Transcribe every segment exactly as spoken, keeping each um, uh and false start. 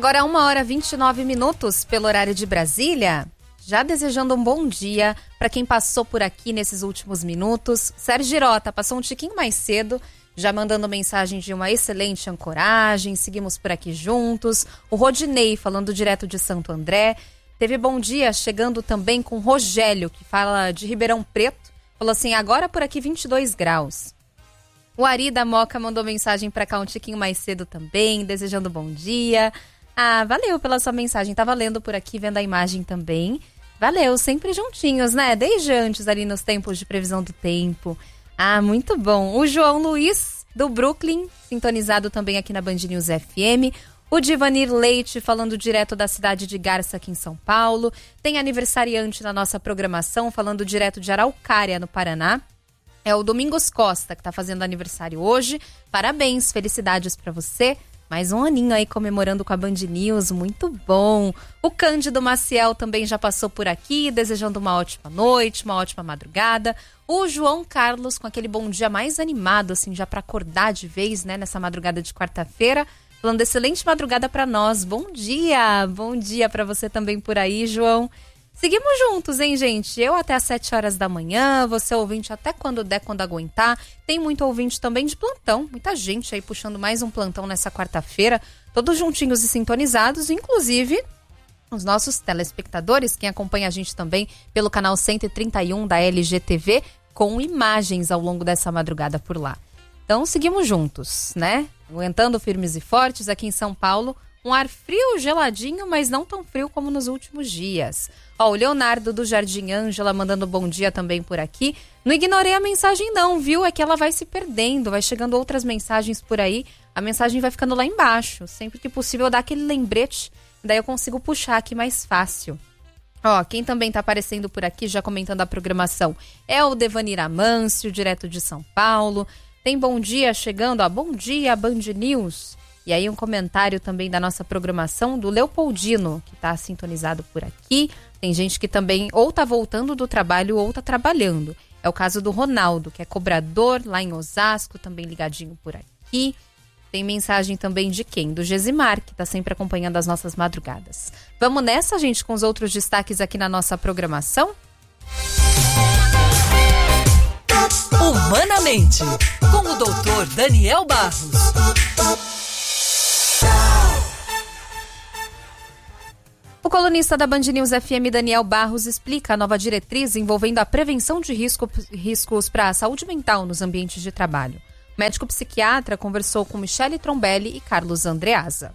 Agora uma hora e vinte e nove minutos pelo horário de Brasília. Já desejando um bom dia para quem passou por aqui nesses últimos minutos. Sérgio Girota passou um tiquinho mais cedo, já mandando mensagem de uma excelente ancoragem. Seguimos por aqui juntos. O Rodinei falando direto de Santo André. Teve bom dia chegando também com o Rogélio, que fala de Ribeirão Preto. Falou assim, agora por aqui vinte e dois graus. O Ari da Moca mandou mensagem para cá um tiquinho mais cedo também, desejando bom dia. Ah, valeu pela sua mensagem. Tava lendo por aqui, vendo a imagem também. Valeu, sempre juntinhos, né? Desde antes, ali nos tempos de previsão do tempo. Ah, muito bom. O João Luiz, do Brooklyn, sintonizado também aqui na Band News F M. O Divanir Leite, falando direto da cidade de Garça, aqui em São Paulo. Tem aniversariante na nossa programação, falando direto de Araucária, no Paraná. É o Domingos Costa, que está fazendo aniversário hoje. Parabéns, felicidades para você. Mais um aninho aí comemorando com a Band News, muito bom. O Cândido Maciel também já passou por aqui, desejando uma ótima noite, uma ótima madrugada. O João Carlos com aquele bom dia mais animado, assim, já para acordar de vez, né, nessa madrugada de quarta-feira. Falando excelente madrugada para nós. Bom dia, bom dia para você também por aí, João. Seguimos juntos, hein, gente? Eu até às sete horas da manhã, você ouvinte até quando der, quando aguentar. Tem muito ouvinte também de plantão, muita gente aí puxando mais um plantão nessa quarta-feira, todos juntinhos e sintonizados, inclusive os nossos telespectadores, quem acompanha a gente também pelo canal cento e trinta e um da L G T V, com imagens ao longo dessa madrugada por lá. Então, seguimos juntos, né? Aguentando firmes e fortes aqui em São Paulo. Um ar frio, geladinho, mas não tão frio como nos últimos dias. Ó, o Leonardo do Jardim Ângela mandando bom dia também por aqui. Não ignorei a mensagem não, viu? É que ela vai se perdendo, vai chegando outras mensagens por aí. A mensagem vai ficando lá embaixo. Sempre que possível, dá aquele lembrete. Daí eu consigo puxar aqui mais fácil. Ó, quem também tá aparecendo por aqui, já comentando a programação, é o Devanir Amâncio, direto de São Paulo. Tem bom dia chegando, ó, bom dia, Band News. E aí um comentário também da nossa programação do Leopoldino, que está sintonizado por aqui. Tem gente que também ou está voltando do trabalho ou está trabalhando. É o caso do Ronaldo, que é cobrador lá em Osasco, também ligadinho por aqui. Tem mensagem também de quem? Do Gesimar, que está sempre acompanhando as nossas madrugadas. Vamos nessa, gente, com os outros destaques aqui na nossa programação? Humanamente, com o doutor Daniel Barros. O colunista da Band News F M, Daniel Barros, explica a nova diretriz envolvendo a prevenção de risco, riscos para a saúde mental nos ambientes de trabalho. O médico psiquiatra conversou com Michele Trombelli e Carlos Andreasa.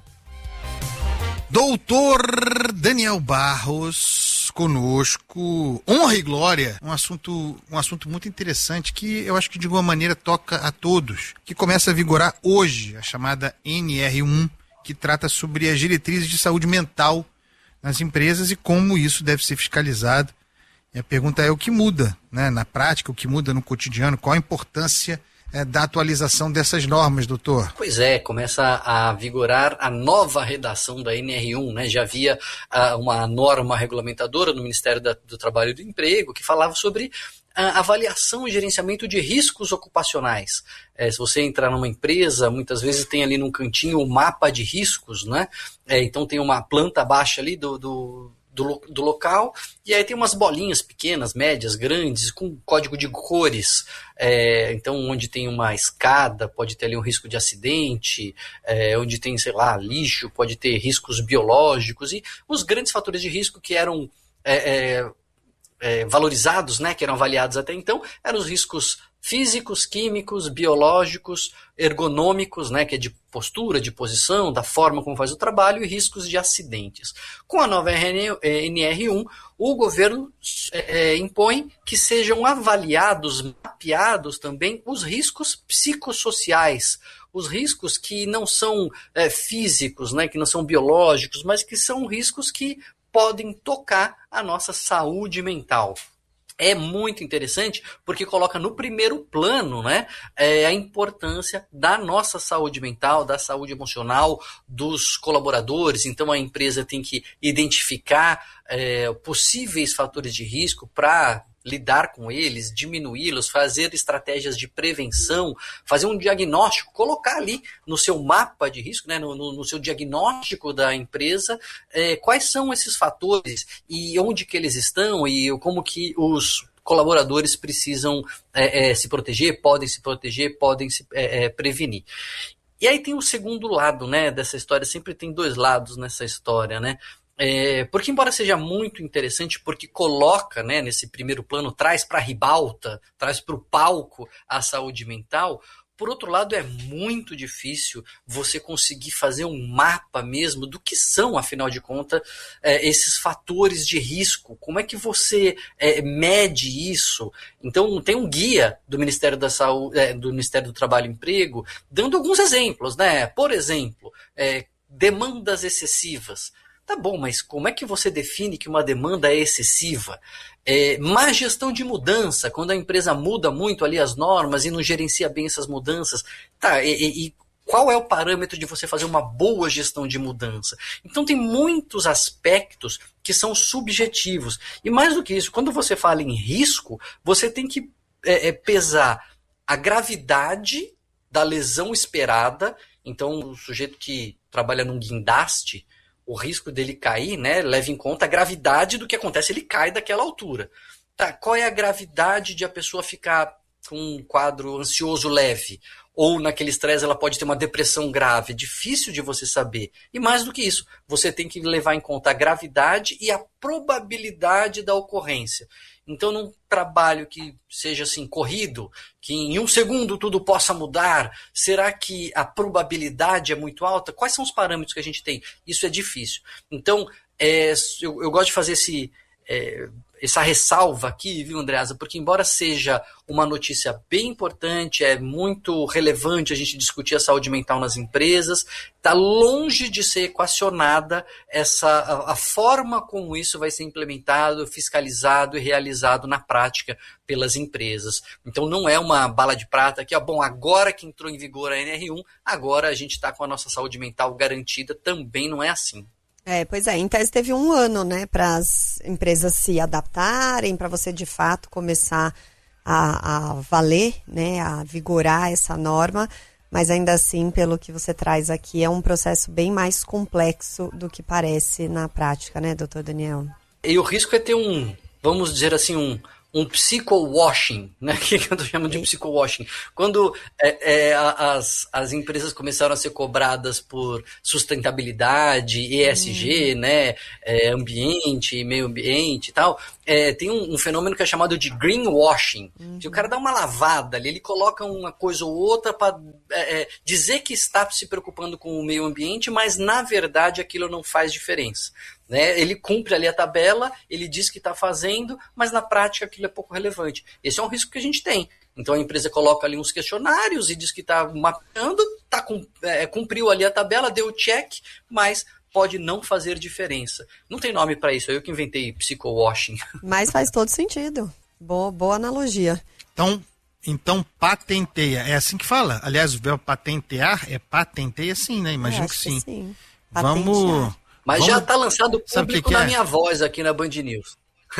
Doutor Daniel Barros, conosco, honra e glória, um assunto, um assunto muito interessante que eu acho que de alguma maneira toca a todos, que começa a vigorar hoje, a chamada N R um, que trata sobre as diretrizes de saúde mental nas empresas e como isso deve ser fiscalizado. E a pergunta é o que muda, né, na prática, o que muda no cotidiano, qual a importância é, da atualização dessas normas, doutor? Pois é, começa a vigorar a nova redação da N R um, né? Já havia uh, uma norma regulamentadora no Ministério da, do Trabalho e do Emprego que falava sobre a avaliação e gerenciamento de riscos ocupacionais. É, se você entrar numa empresa, muitas vezes tem ali num cantinho um mapa de riscos, né? É, então tem uma planta baixa ali do, do, do, do local, e aí tem umas bolinhas pequenas, médias, grandes, com código de cores. É, então, onde tem uma escada, pode ter ali um risco de acidente, é, onde tem, sei lá, lixo, pode ter riscos biológicos, e os grandes fatores de risco que eram É, é, É, valorizados, né, que eram avaliados até então, eram os riscos físicos, químicos, biológicos, ergonômicos, né, que é de postura, de posição, da forma como faz o trabalho, e riscos de acidentes. Com a nova N R um, o governo é, impõe que sejam avaliados, mapeados também os riscos psicossociais, os riscos que não são é, físicos, né, que não são biológicos, mas que são riscos que podem tocar a nossa saúde mental. É muito interessante porque coloca no primeiro plano, né, é, a importância da nossa saúde mental, da saúde emocional dos colaboradores. Então a empresa tem que identificar é, possíveis fatores de risco para lidar com eles, diminuí-los, fazer estratégias de prevenção, fazer um diagnóstico, colocar ali no seu mapa de risco, né, no, no, no seu diagnóstico da empresa, é, quais são esses fatores e onde que eles estão e como que os colaboradores precisam é, é, se proteger, podem se proteger, podem se é, é, prevenir. E aí tem o segundo lado, né, dessa história, sempre tem dois lados nessa história, né? É, porque embora seja muito interessante, porque coloca, né, nesse primeiro plano, traz para a ribalta, traz para o palco a saúde mental, por outro lado é muito difícil você conseguir fazer um mapa mesmo do que são, afinal de contas, é, esses fatores de risco. Como é que você é, mede isso? Então tem um guia do Ministério da Saúde, é, do Ministério do Trabalho e Emprego, dando alguns exemplos, né? Por exemplo, é, demandas excessivas. Tá bom, mas como é que você define que uma demanda é excessiva? É, má gestão de mudança, quando a empresa muda muito ali as normas e não gerencia bem essas mudanças. Tá, e, e qual é o parâmetro de você fazer uma boa gestão de mudança? Então tem muitos aspectos que são subjetivos. E mais do que isso, quando você fala em risco, você tem que é, é, pesar a gravidade da lesão esperada. Então o sujeito que trabalha num guindaste, o risco dele cair, né, leva em conta a gravidade do que acontece, ele cai daquela altura. Tá, qual é a gravidade de a pessoa ficar com um quadro ansioso leve? Ou naquele estresse ela pode ter uma depressão grave? É difícil de você saber. E mais do que isso, você tem que levar em conta a gravidade e a probabilidade da ocorrência. Então, num trabalho que seja assim, corrido, que em um segundo tudo possa mudar, será que a probabilidade é muito alta? Quais são os parâmetros que a gente tem? Isso é difícil. Então, é, eu, eu gosto de fazer esse, é, essa ressalva aqui, viu, Andreasa? Porque embora seja uma notícia bem importante, é muito relevante a gente discutir a saúde mental nas empresas, está longe de ser equacionada essa, a, a forma como isso vai ser implementado, fiscalizado e realizado na prática pelas empresas. Então não é uma bala de prata que, ó, bom, agora que entrou em vigor a N R um, agora a gente está com a nossa saúde mental garantida, também não é assim. É, pois é, em tese teve um ano, né, para as empresas se adaptarem, para você de fato começar a, a valer, né, a vigorar essa norma, mas ainda assim, pelo que você traz aqui, é um processo bem mais complexo do que parece na prática, né, doutor Daniel? E o risco é ter um, vamos dizer assim, um, um psycho-washing, né? Que eu estou chamando de psycho-washing. Quando é, é, as, as empresas começaram a ser cobradas por sustentabilidade, E S G, hum. né? É, ambiente, meio ambiente e tal, é, tem um, um fenômeno que é chamado de greenwashing. Uhum. Que o cara dá uma lavada ali, ele coloca uma coisa ou outra para é, é, dizer que está se preocupando com o meio ambiente, mas na verdade aquilo não faz diferença. Né? Ele cumpre ali a tabela, ele diz que está fazendo, mas na prática aquilo é pouco relevante. Esse é um risco que a gente tem. Então a empresa coloca ali uns questionários e diz que está mapeando, tá, é, cumpriu ali a tabela, deu o check, mas pode não fazer diferença. Não tem nome para isso, é eu que inventei psycho-washing. Mas faz todo sentido. Boa, boa analogia. Então, então patenteia, é assim que fala? Aliás, o verbo patentear é patenteia sim, né? Imagino que sim. que sim. Vamos... Mas Vamos... já está lançado público que que na é? minha voz aqui na Band News.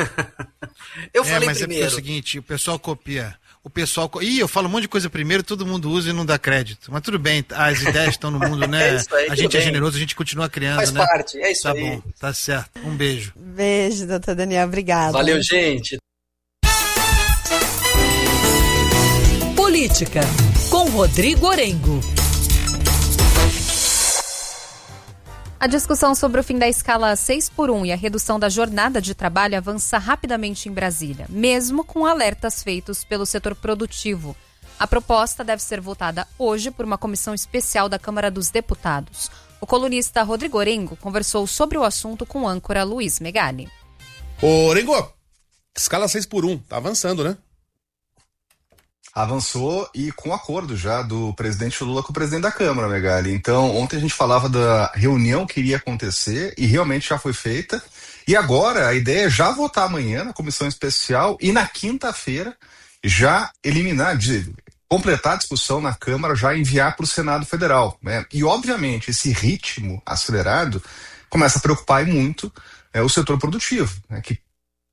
Eu falei é, mas primeiro. É, é o seguinte, o pessoal copia. O pessoal... Ih, eu falo um monte de coisa primeiro, todo mundo usa e não dá crédito. Mas tudo bem, as ideias estão no mundo, né? É isso aí, a gente bem. é generoso, a gente continua criando, Faz né? Faz parte, é isso tá aí. Tá bom, tá certo. Um beijo. Beijo, doutor Daniel, obrigada. Valeu, gente. Política, com Rodrigo Orengo. A discussão sobre o fim da escala seis por um e a redução da jornada de trabalho avança rapidamente em Brasília, mesmo com alertas feitos pelo setor produtivo. A proposta deve ser votada hoje por uma comissão especial da Câmara dos Deputados. O colunista Rodrigo Orengo conversou sobre o assunto com o âncora Luiz Megali. Ô, Orengo, escala seis por um, tá avançando, né? Avançou e com acordo já do presidente Lula com o presidente da Câmara, Megali. Então, ontem a gente falava da reunião que iria acontecer e realmente já foi feita. E agora a ideia é já votar amanhã na comissão especial e na quinta-feira já eliminar, de, completar a discussão na Câmara, já enviar para o Senado Federal, né? E, obviamente, esse ritmo acelerado começa a preocupar muito é, o setor produtivo, né? Que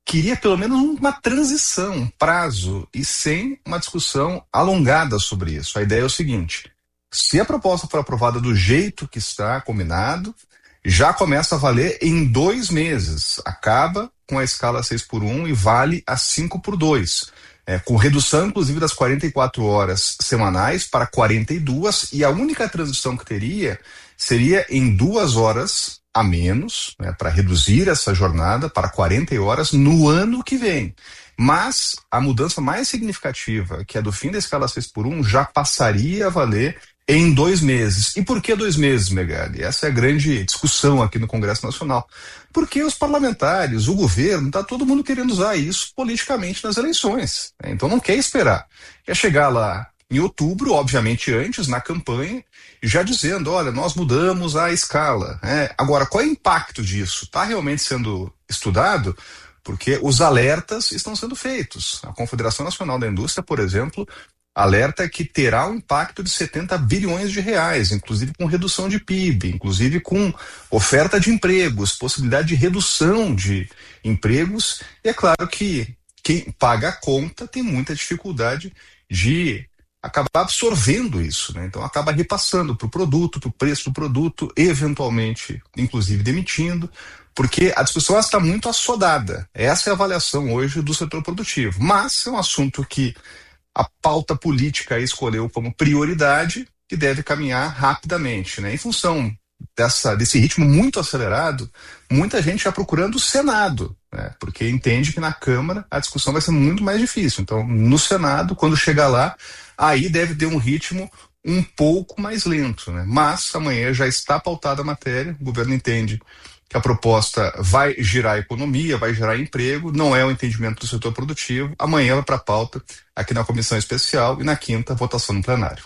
queria pelo menos uma transição, um prazo, e sem uma discussão alongada sobre isso. A ideia é o seguinte: se a proposta for aprovada do jeito que está combinado, já começa a valer em dois meses. Acaba com a escala seis por um e vale a cinco por dois. É, com redução, inclusive, das quarenta e quatro horas semanais para quarenta e duas, e a única transição que teria seria em duas horas a menos, né, para reduzir essa jornada para quarenta horas no ano que vem. Mas a mudança mais significativa, que é do fim da escala seis por um, já passaria a valer em dois meses. E por que dois meses, Megali? Essa é a grande discussão aqui no Congresso Nacional. Porque os parlamentares, o governo, está todo mundo querendo usar isso politicamente nas eleições, né? Então não quer esperar. Quer chegar lá em outubro, obviamente antes, na campanha, já dizendo, olha, nós mudamos a escala, né? Agora, qual é o impacto disso? Está realmente sendo estudado? Porque os alertas estão sendo feitos. A Confederação Nacional da Indústria, por exemplo, alerta que terá um impacto de setenta bilhões de reais, inclusive com redução de P I B, inclusive com oferta de empregos, possibilidade de redução de empregos. E é claro que quem paga a conta tem muita dificuldade de acabar absorvendo isso, né? Então acaba repassando para o produto, para o preço do produto, eventualmente, inclusive demitindo, porque a discussão está muito assodada. Essa é a avaliação hoje do setor produtivo. Mas é um assunto que a pauta política escolheu como prioridade, que deve caminhar rapidamente, né? Em função dessa, desse ritmo muito acelerado, muita gente já procurando o Senado, né? Porque entende que na Câmara a discussão vai ser muito mais difícil. Então, no Senado, quando chegar lá, aí deve ter um ritmo um pouco mais lento, né? Mas amanhã já está pautada a matéria, o governo entende que a proposta vai girar a economia, vai gerar emprego, não é o entendimento do setor produtivo. Amanhã vai para a pauta aqui na comissão especial e na quinta, votação no plenário.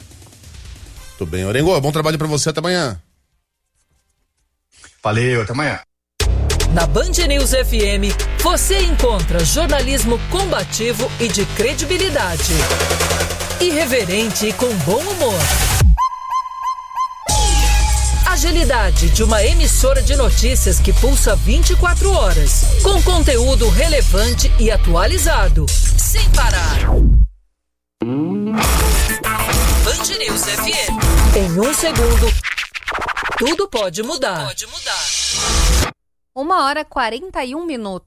Tudo bem, Orengo, bom trabalho para você, até amanhã. Valeu, até amanhã. Na Band News F M, você encontra jornalismo combativo e de credibilidade. Irreverente e com bom humor. Agilidade de uma emissora de notícias que pulsa vinte e quatro horas, com conteúdo relevante e atualizado, sem parar. Band News F M. Em um segundo, tudo pode mudar. Pode mudar. Uma hora e quarenta e um minutos.